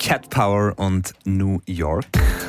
Cat Power und New York.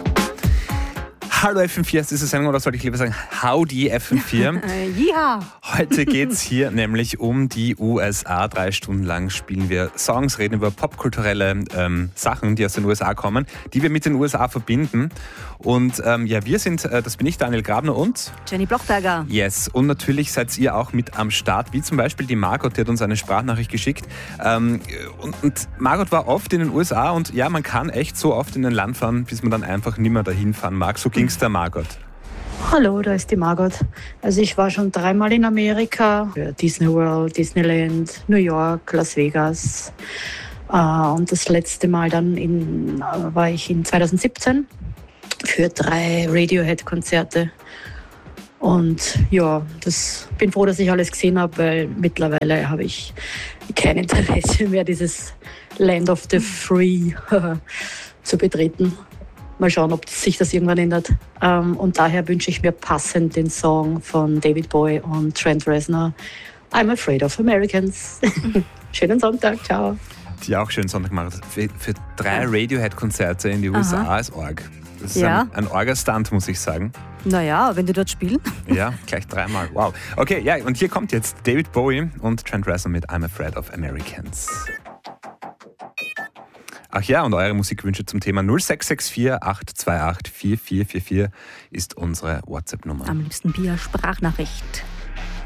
Hallo FM4 ist diese Sendung, oder sollte ich lieber sagen Howdy FM4. Ja. Heute geht es hier nämlich um die USA. 3 Stunden lang spielen wir Songs, reden über popkulturelle Sachen, die aus den USA kommen, die wir mit den USA verbinden. Und wir sind, das bin ich, Daniel Grabner und Jenny Blochberger. Yes, und natürlich seid ihr auch mit am Start, wie zum Beispiel die Margot, die hat uns eine Sprachnachricht geschickt. Und Margot war oft in den USA und ja, man kann echt so oft in ein Land fahren, bis man dann einfach nicht mehr dahin fahren mag. So ging's der Margot. Hallo, da ist die Margot. Also ich war schon 3-mal in Amerika, für Disney World, Disneyland, New York, Las Vegas. Und das letzte Mal dann war ich in 2017 für 3 Radiohead-Konzerte. Und ja, bin froh, dass ich alles gesehen habe, weil mittlerweile habe ich kein Interesse mehr, dieses Land of the Free zu betreten. Mal schauen, ob sich das irgendwann ändert. Und daher wünsche ich mir passend den Song von David Bowie und Trent Reznor, I'm Afraid of Americans. Schönen Sonntag, ciao. Die auch schönen Sonntag gemacht. Für 3 Radiohead-Konzerte in die USA ist arg. Das ist ein Orga-Stunt, muss ich sagen. Naja, wenn die dort spielen. Ja, gleich 3-mal. Wow. Okay, ja, und hier kommt jetzt David Bowie und Trent Reznor mit I'm Afraid of Americans. Ach ja, und eure Musikwünsche zum Thema 0664 828 4444 ist unsere WhatsApp-Nummer. Am liebsten via Sprachnachricht.